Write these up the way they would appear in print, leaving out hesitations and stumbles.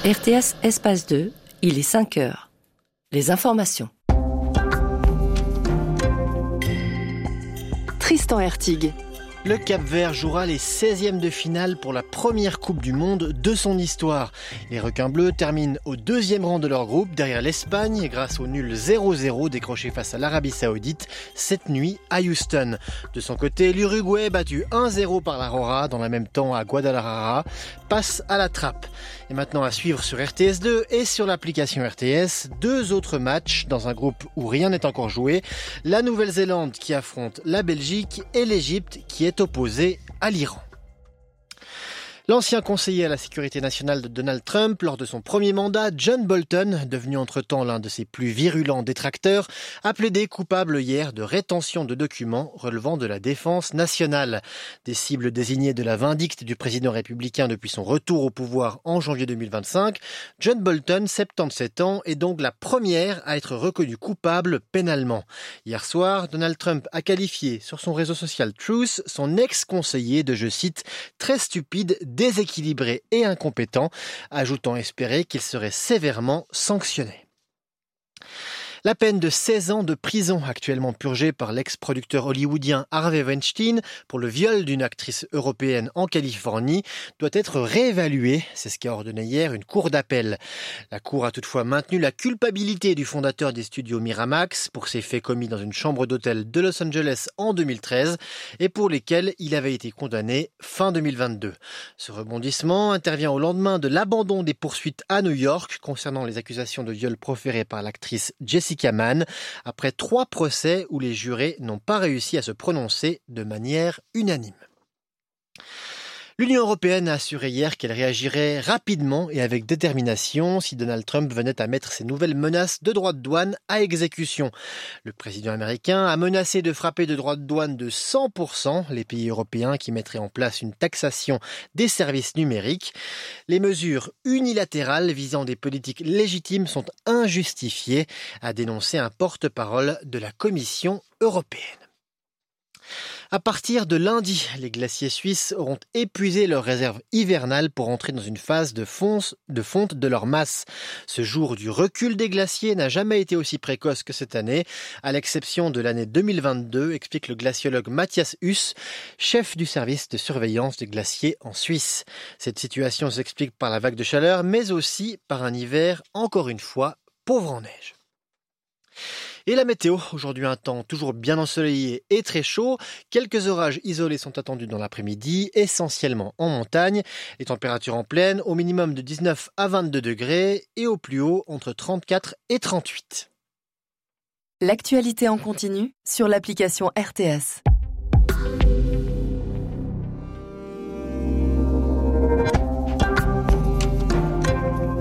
RTS Espace 2, il est 5 heures. Les informations. Tristan Hertig. Le Cap-Vert jouera les 16e de finale pour la première Coupe du Monde de son histoire. Les requins bleus terminent au 2e rang de leur groupe, derrière l'Espagne, grâce au nul 0-0 décroché face à l'Arabie Saoudite cette nuit à Houston. De son côté, l'Uruguay, battu 1-0 par l'Aurora, dans le même temps à Guadalajara, passe à la trappe. Et maintenant à suivre sur RTS2 et sur l'application RTS, 2 autres matchs dans un groupe où rien n'est encore joué. La Nouvelle-Zélande qui affronte la Belgique et l'Égypte qui est opposée à l'Iran. L'ancien conseiller à la sécurité nationale de Donald Trump lors de son premier mandat, John Bolton, devenu entre-temps l'un de ses plus virulents détracteurs, a plaidé coupable hier de rétention de documents relevant de la défense nationale. Des cibles désignées de la vindicte du président républicain depuis son retour au pouvoir en janvier 2025, John Bolton, 77 ans, est donc la première à être reconnue coupable pénalement. Hier soir, Donald Trump a qualifié sur son réseau social Truth son ex-conseiller de, je cite, « très stupide, déséquilibré et incompétent », ajoutant espérer qu'il serait sévèrement sanctionné. La peine de 16 ans de prison actuellement purgée par l'ex-producteur hollywoodien Harvey Weinstein pour le viol d'une actrice européenne en Californie doit être réévaluée. C'est ce qu'a ordonné hier une cour d'appel. La cour a toutefois maintenu la culpabilité du fondateur des studios Miramax pour ces faits commis dans une chambre d'hôtel de Los Angeles en 2013 et pour lesquels il avait été condamné fin 2022. Ce rebondissement intervient au lendemain de l'abandon des poursuites à New York concernant les accusations de viol proférées par l'actrice Jessica Mann, après 3 procès où les jurés n'ont pas réussi à se prononcer de manière unanime. L'Union européenne a assuré hier qu'elle réagirait rapidement et avec détermination si Donald Trump venait à mettre ses nouvelles menaces de droits de douane à exécution. Le président américain a menacé de frapper de droits de douane de 100% les pays européens qui mettraient en place une taxation des services numériques. Les mesures unilatérales visant des politiques légitimes sont injustifiées, a dénoncé un porte-parole de la Commission européenne. À partir de lundi, les glaciers suisses auront épuisé leurs réserves hivernales pour entrer dans une phase de fonte de leur masse. Ce jour du recul des glaciers n'a jamais été aussi précoce que cette année, à l'exception de l'année 2022, explique le glaciologue Matthias Huss, chef du service de surveillance des glaciers en Suisse. Cette situation s'explique par la vague de chaleur, mais aussi par un hiver, encore une fois, pauvre en neige. Et la météo, aujourd'hui un temps toujours bien ensoleillé et très chaud. Quelques orages isolés sont attendus dans l'après-midi, essentiellement en montagne. Les températures en plaine, au minimum de 19 à 22 degrés et au plus haut entre 34 et 38. L'actualité en continu sur l'application RTS.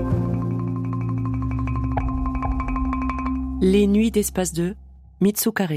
Les nuits d'Espace 2, Mitsukare.